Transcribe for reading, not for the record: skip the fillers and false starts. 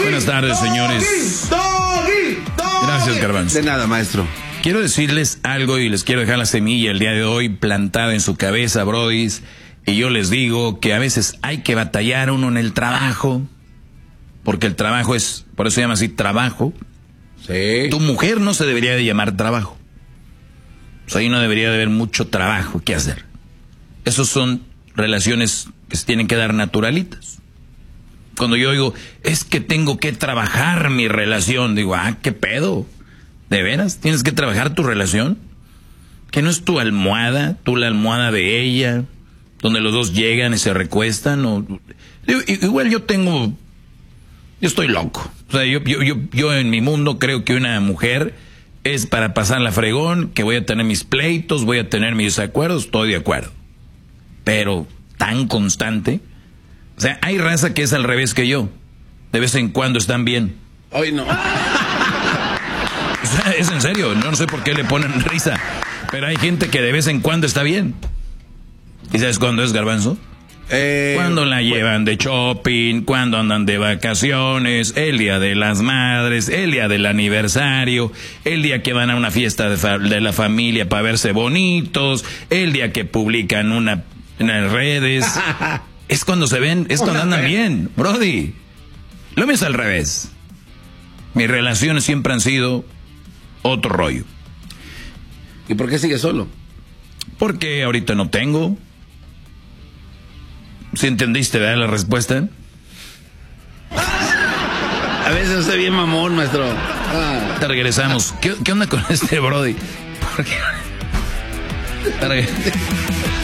Buenas tardes, señores. Gracias, Garbanzo. De nada, maestro. Quiero decirles algo y les quiero dejar la semilla el día de hoy plantada en su cabeza, brodis. Y yo les digo que a veces hay que batallar uno en el trabajo, porque el trabajo es, por eso se llama así, trabajo. Sí. Tu mujer no se debería de llamar trabajo. O sea, ahí no debería de haber mucho trabajo que hacer. Esos son relaciones que se tienen que dar naturalitas. Cuando yo digo, es que tengo que trabajar mi relación, digo, ¿qué pedo? ¿De veras? ¿Tienes que trabajar tu relación? ¿Que no es tu almohada, tú la almohada de ella, donde los dos llegan y se recuestan? Igual yo estoy loco. O sea, yo en mi mundo creo que una mujer es para pasarla fregón, que voy a tener mis pleitos, voy a tener mis desacuerdos, estoy de acuerdo. Pero tan constante. O sea, hay raza que es al revés que yo. De vez en cuando están bien. Hoy no. O sea, es en serio, no sé por qué le ponen risa. Pero hay gente que de vez en cuando está bien. ¿Y sabes cuándo es, Garbanzo? Cuando la llevan de shopping, cuando andan de vacaciones, el día de las madres, el día del aniversario, el día que van a una fiesta de la familia para verse bonitos, el día que publican en las redes. Es cuando se ven, es cuando andan bien, brody. Lo mismo es al revés. Mis relaciones siempre han sido otro rollo. ¿Y por qué sigue solo? Porque ahorita no tengo. ¿Sí entendiste, verdad, la respuesta? A veces usted bien mamón, maestro. Te regresamos. ¿Qué onda con este brody? ¿Por qué?